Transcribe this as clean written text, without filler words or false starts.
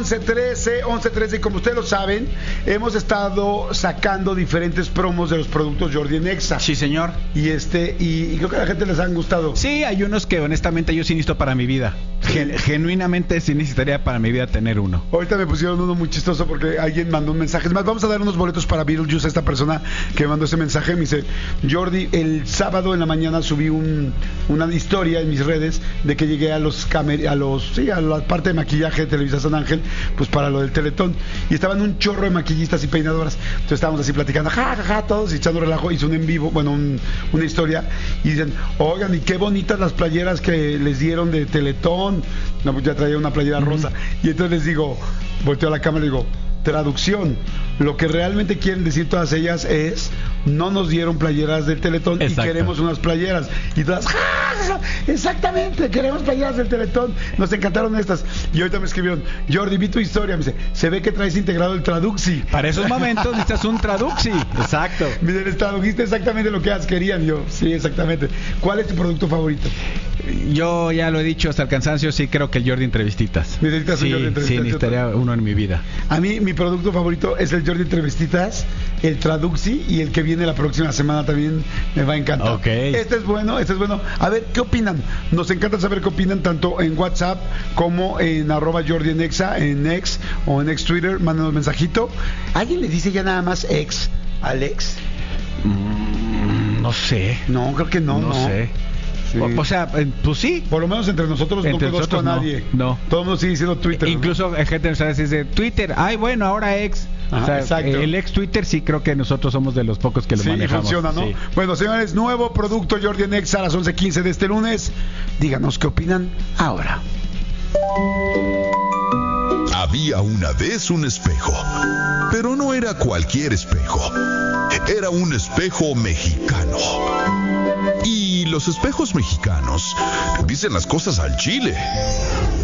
11:13, y como ustedes lo saben, hemos estado sacando diferentes promos de los productos Jordi en Exa. Sí, señor. Y creo que a la gente les han gustado. Sí, hay unos que honestamente yo sí necesito para mi vida. Genuinamente sí necesitaría para mi vida tener uno. Ahorita me pusieron uno muy chistoso porque alguien mandó un mensaje. Es más, vamos a dar unos boletos para Beetlejuice a esta persona que mandó ese mensaje. Me dice: Jordi, el sábado en la mañana subí una historia en mis redes de que llegué a la parte de maquillaje de Televisa San Ángel, pues para lo del Teletón, y estaban un chorro de maquillistas y peinadoras. Entonces estábamos así platicando, todos y echando relajo. Hice un en vivo, una historia, y dicen: oigan, y qué bonitas las playeras que les dieron de Teletón. No, pues ya traía una playera rosa. Y entonces les digo, volteo a la cámara y digo: traducción, lo que realmente quieren decir todas ellas es: no nos dieron playeras del Teletón. Exacto. Y queremos unas playeras. Y todas, exactamente, queremos playeras del Teletón. Nos encantaron estas. Y ahorita me escribieron: Jordi, vi tu historia. Me dice: se ve que traes integrado el Traduxi. Para esos momentos necesitas un Traduxi. Exacto. Mire, les tradujiste exactamente lo que ellas querían. Y yo, sí, exactamente. ¿Cuál es tu producto favorito? Yo ya lo he dicho hasta el cansancio, sí creo que el Jordi Entrevistitas. ¿Necesitas un Jordi Entrevistitas? Sí, necesitaría uno en mi vida. A mí, mi producto favorito es el Jordi Entrevistitas, el Traduxi, y el que viene la próxima semana también me va a encantar. Okay. Este es bueno. A ver, ¿qué opinan? Nos encanta saber qué opinan, tanto en WhatsApp como en @Jordi en Exa, en X o en X Twitter. Mándanos mensajito. ¿Alguien le dice ya nada más ex al ex? No sé. No, creo que no. No sé. Sí. O sea, pues sí. Por lo menos entre nosotros no conozco a nadie. No. Todo el mundo sigue diciendo Twitter. Incluso hay gente que dice Twitter. Ay, bueno, ahora ex. Ajá, o sea, exacto. El ex Twitter sí creo que nosotros somos de los pocos que lo manejamos. Funciona, ¿no? Sí. Bueno, señores, nuevo producto Jordi en Exa a las 11:15 de este lunes. Díganos qué opinan ahora. Había una vez un espejo, pero no era cualquier espejo. Era un espejo mexicano. Y los espejos mexicanos dicen las cosas al chile.